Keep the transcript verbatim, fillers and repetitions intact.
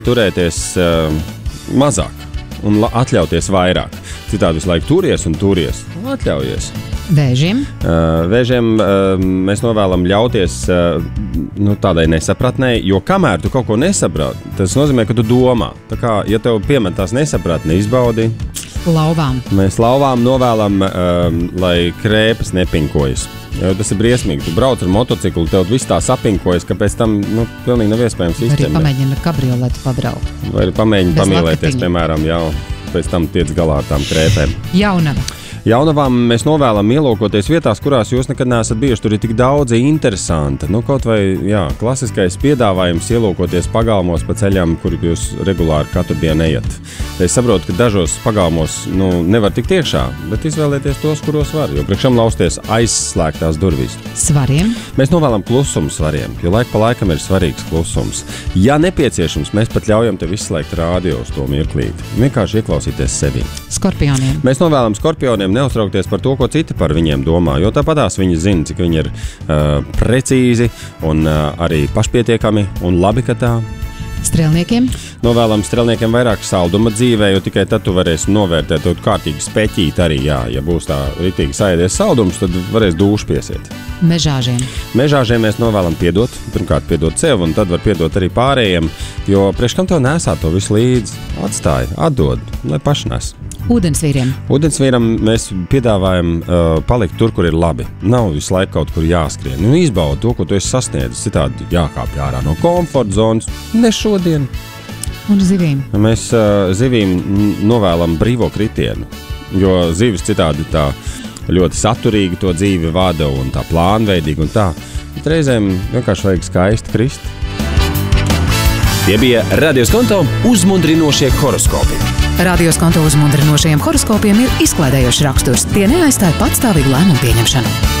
turēties uh, mazāk un atļauties vairāk. Citādi visu laiku turies un turies. Atļaujies. Vēžiem? Uh, vēžiem uh, mēs novēlam ļauties uh, nu, tādai nesapratnei, jo kamēr tu kaut ko nesaprāt, tas nozīmē, ka tu domā. Tā kā, ja tev piemet tās nesapratni, izbaudi. Lauvām. Mēs lauvām novēlam, uh, lai krēpes nepinkojas. Jo tas ir briesmīgi. Tu brauc ar motociklu, tev viss tā sapinkojas, ka pēc tam nu, pilnīgi nav iespējams izķemēt. Arī pamēģina ar kabrioletu pabraukt. Vai arī pamēģina pamīlēties, piemēram, jau pēc tam tiec galā ar tām krēpēm. Jaunava. Jaunavām mēs novēlam ielūkoties vietās, kurās jūs nekad neesat bijuši. Tur ir tik daudz interesanta. Nu, kaut vai jā, klasiskais piedāvājums ielūkoties pagalmos pa ceļām, kur jūs regulāri katru dienu ejat. Es saprotu, ka dažos pagalmos nu, nevar tikt iekšā, bet izvēlieties tos, kuros var, jo priekšam lausties aizslēgtās durvis. Svariem? Mēs novēlam klusumu svariem, jo laika pa laikam ir svarīgs klusums. Ja nepieciešams, mēs pat ļaujam tev izslēgt rādio uz to mirklīti. Vienkārši ieklausīties sevi. Skorpioniem? Mēs novēlam skorpioniem neuztraukties par to, ko citi par viņiem domā, jo tāpatās viņi zina, cik viņi ir uh, precīzi un uh, arī pašpietiekami un labi, ka tā. Strēlniekiem? Novēlam strēlniekiem vairāk salduma dzīvē, jo tikai tad tu varēsi novērtēt to kārtīgi speķīt arī, jā. Ja būs tā ritīgi saēdies saldums, tad varēs dūšu piesiet. Mežāžiem? Mežāžiem mēs novēlam piedot, pirmkārt piedot sev, un tad var piedot arī pārējiem, jo priekš kam tev nesāt to visu līdzi, atstāj, atdod, lai paši nes. Ūdensvīriem? Ūdensvīram mēs piedāvājam uh, palikt tur, kur ir labi. Nav visu laiku kaut kur jāskrien. Nu, izbaudi to, ko tu esi sasniedzis. Citādi jākāpj ārā no komforta zonas. Ne šodien. Un zivīm? Mēs uh, zivīm novēlam brīvo kritienu, jo zivis citādi tā ļoti saturīgi to dzīvi vada un tā plānveidīgi un tā. Bet reizēm vienkārši vajag skaisti krist. Tie bija Radio Skonto uzmundrinošie horoskopi. Radio Skonto uzmundrinošajiem horoskopiem ir izklaidējošs raksturs. Tie neaizstāja patstāvīgu lēmumu pieņemšanu.